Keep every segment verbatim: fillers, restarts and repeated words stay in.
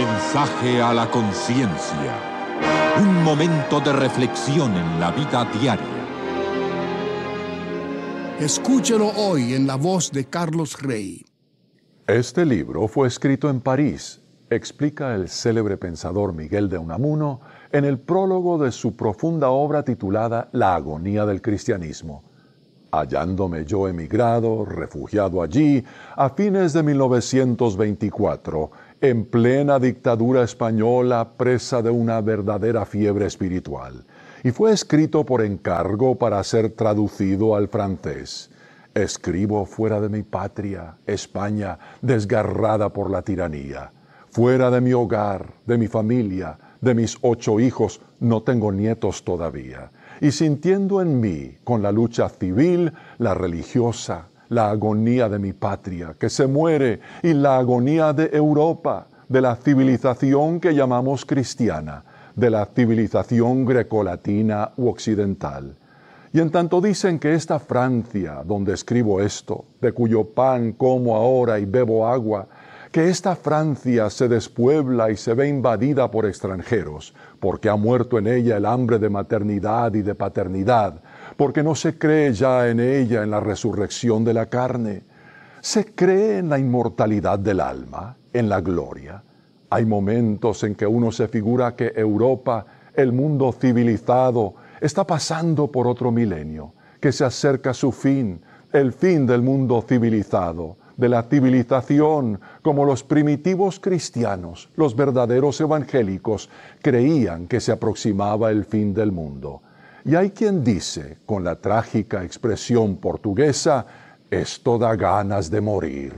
Mensaje a la conciencia. Un momento de reflexión en la vida diaria. Escúchelo hoy en la voz de Carlos Rey. Este libro fue escrito en París, explica el célebre pensador Miguel de Unamuno en el prólogo de su profunda obra titulada La agonía del cristianismo. Hallándome yo emigrado, refugiado allí, a fines de mil novecientos veinticuatro, en plena dictadura española, presa de una verdadera fiebre espiritual, y fue escrito por encargo para ser traducido al francés. Escribo fuera de mi patria, España, desgarrada por la tiranía, fuera de mi hogar, de mi familia, de mis ocho hijos, no tengo nietos todavía, y sintiendo en mí, con la lucha civil, la religiosa, la agonía de mi patria, que se muere, y la agonía de Europa, de la civilización que llamamos cristiana, de la civilización grecolatina u occidental. Y en tanto dicen que esta Francia, donde escribo esto, de cuyo pan como ahora y bebo agua, que esta Francia se despuebla y se ve invadida por extranjeros, porque ha muerto en ella el hambre de maternidad y de paternidad, porque no se cree ya en ella en la resurrección de la carne. Se cree en la inmortalidad del alma, en la gloria. Hay momentos en que uno se figura que Europa, el mundo civilizado, está pasando por otro milenio, que se acerca a su fin, el fin del mundo civilizado, de la civilización, como los primitivos cristianos, los verdaderos evangélicos, creían que se aproximaba el fin del mundo. Y hay quien dice, con la trágica expresión portuguesa, esto da ganas de morir.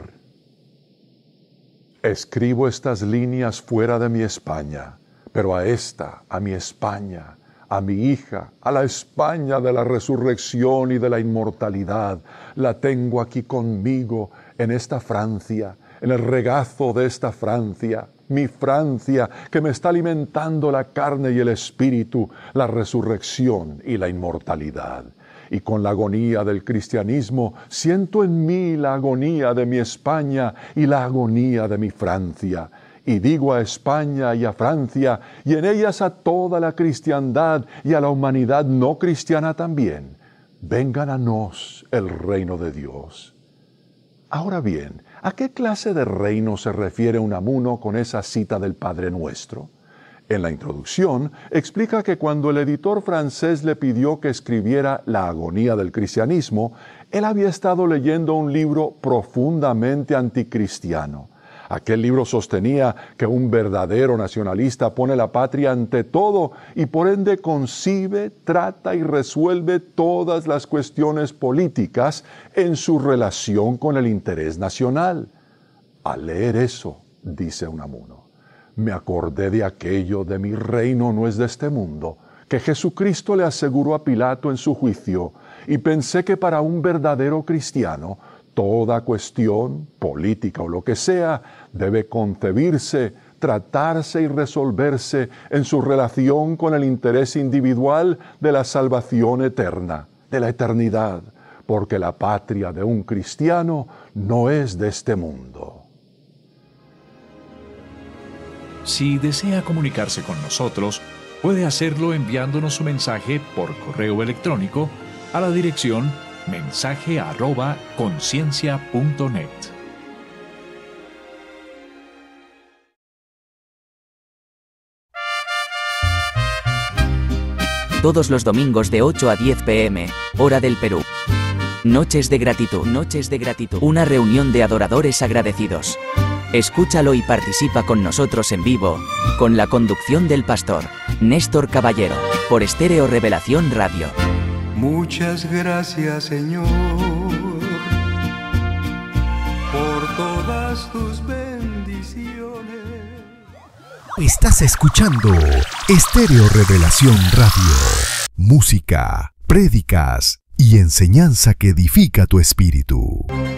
Escribo estas líneas fuera de mi España, pero a esta, a mi España, a mi hija, a la España de la resurrección y de la inmortalidad, la tengo aquí conmigo en esta Francia, en el regazo de esta Francia, mi Francia, que me está alimentando la carne y el espíritu, la resurrección y la inmortalidad. Y con la agonía del cristianismo, siento en mí la agonía de mi España y la agonía de mi Francia. Y digo a España y a Francia, y en ellas a toda la cristiandad y a la humanidad no cristiana también, vengan a nos el reino de Dios. Ahora bien, ¿a qué clase de reino se refiere Unamuno con esa cita del Padre Nuestro? En la introducción explica que cuando el editor francés le pidió que escribiera La agonía del cristianismo, él había estado leyendo un libro profundamente anticristiano. Aquel libro sostenía que un verdadero nacionalista pone la patria ante todo y por ende concibe, trata y resuelve todas las cuestiones políticas en su relación con el interés nacional. Al leer eso, dice Unamuno, me acordé de aquello de mi reino no es de este mundo, que Jesucristo le aseguró a Pilato en su juicio, y pensé que para un verdadero cristiano, toda cuestión, política o lo que sea, debe concebirse, tratarse y resolverse en su relación con el interés individual de la salvación eterna, de la eternidad, porque la patria de un cristiano no es de este mundo. Si desea comunicarse con nosotros, puede hacerlo enviándonos su mensaje por correo electrónico a la dirección mensaje arroba conciencia punto net. Todos los domingos de ocho a diez pe eme, hora del Perú. Noches de gratitud, noches de gratitud. Una reunión de adoradores agradecidos. Escúchalo y participa con nosotros en vivo, con la conducción del pastor Néstor Caballero, por Estéreo Revelación Radio. Muchas gracias, Señor, por todas tus bendiciones. Estás escuchando Estéreo Revelación Radio. Música, prédicas y enseñanza que edifica tu espíritu.